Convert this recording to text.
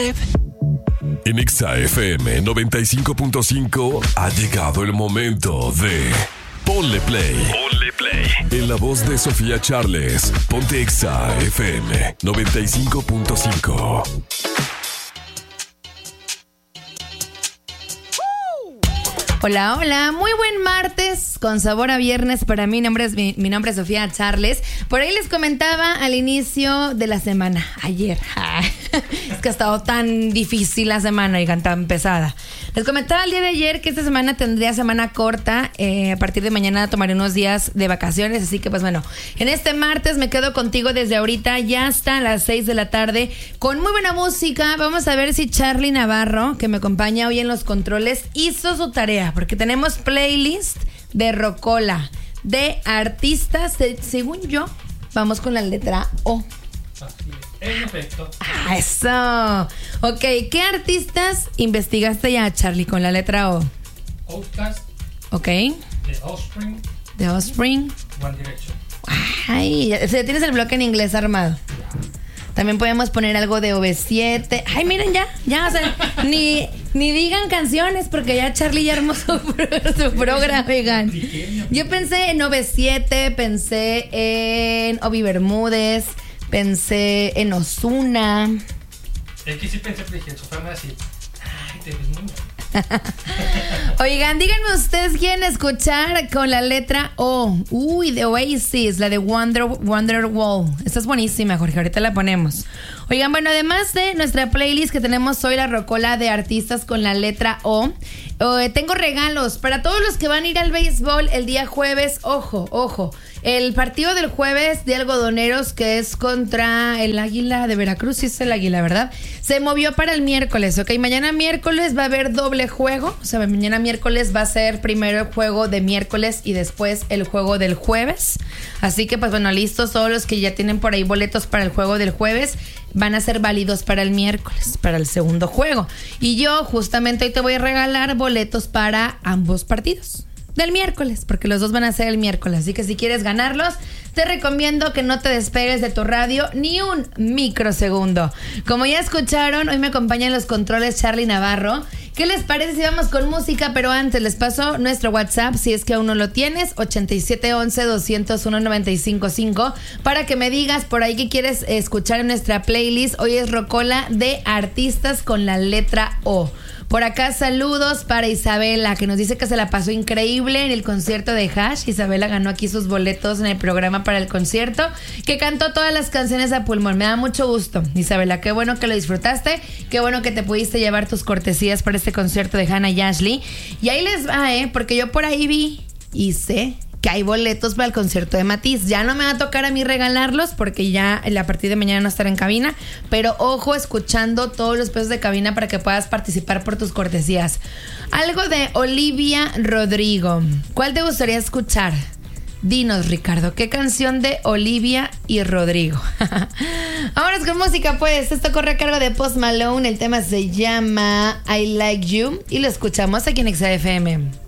vibe. En Exa FM 95.5 ha llegado el momento de Ponle Play. Ponle Play. En la voz de Sofía Charles, ponte Exa FM 95.5. Hola, hola, muy buen martes con sabor a viernes para mí. Mi nombre es Sofía Charles. Por ahí les comentaba al inicio de la semana, ayer. Es que ha estado tan difícil la semana, y tan pesada. Les comentaba el día de ayer que esta semana tendría semana corta. A partir de mañana tomaré unos días de vacaciones. Así que pues bueno, en este martes me quedo contigo desde ahorita ya hasta las 6 de la tarde con muy buena música. Vamos a ver si Charly Navarro, que me acompaña hoy en los controles, hizo su tarea, porque tenemos playlist de Rocola, de artistas, según yo, vamos con la letra O. Así es, en efecto. Eso. Ok, ¿qué artistas investigaste ya, Charly, con la letra O? Outkast. Ok. The Offspring. The Offspring. One Direction. Ay, ya tienes el bloque en inglés armado. También podemos poner algo de OV7. Ay, miren, ya, o sea, ni digan canciones, porque ya Charly ya armó su programa, vegan. Yo pensé en OV7, pensé en Obi Bermúdez, pensé en Ozuna. Es que sí pensé, pero dije, en su forma así. Ay, te ves muy bien. Oigan, díganme ustedes quieren escuchar con la letra O. Uy, de Oasis, la de Wonderwall. Esta es buenísima, Jorge, ahorita la ponemos. Oigan, bueno, además de nuestra playlist que tenemos hoy, la Rocola de artistas con la letra O, tengo regalos para todos los que van a ir al béisbol el día jueves. Ojo, el partido del jueves de Algodoneros, que es contra el Águila de Veracruz, sí es el Águila, ¿verdad? Se movió para el miércoles, ok. Mañana miércoles va a haber doble juego. O sea, mañana miércoles va a ser primero el juego de miércoles y después el juego del jueves. Así que, pues bueno, listos todos los que ya tienen por ahí boletos para el juego del jueves, van a ser válidos para el miércoles, para el segundo juego. Y yo justamente hoy te voy a regalar boletos para ambos partidos del miércoles, porque los dos van a ser el miércoles. Así que si quieres ganarlos, te recomiendo que no te despegues de tu radio ni un microsegundo. Como ya escucharon, hoy me acompaña en los controles Charly Navarro. ¿Qué les parece si vamos con música? Pero antes les paso nuestro WhatsApp, si es que aún no lo tienes, 8711-201-955, para que me digas por ahí qué quieres escuchar en nuestra playlist. Hoy es Rocola de artistas con la letra O. Por acá saludos para Isabela, que nos dice que se la pasó increíble en el concierto de Hash. Isabela ganó aquí sus boletos en el programa para el concierto, que cantó todas las canciones a pulmón. Me da mucho gusto, Isabela, qué bueno que lo disfrutaste, qué bueno que te pudiste llevar tus cortesías para este concierto de Hannah y Ashley. Y ahí les va, porque yo por ahí vi y sé que hay boletos para el concierto de Matiz. Ya no me va a tocar a mí regalarlos, porque ya a partir de mañana no estaré en cabina, pero ojo escuchando todos los pesos de cabina para que puedas participar por tus cortesías. Algo de Olivia Rodrigo. ¿Cuál te gustaría escuchar? Dinos, Ricardo, ¿qué canción de Olivia y Rodrigo? Vámonos con música, pues. Esto corre a cargo de Post Malone. El tema se llama I Like You y lo escuchamos aquí en Exa FM.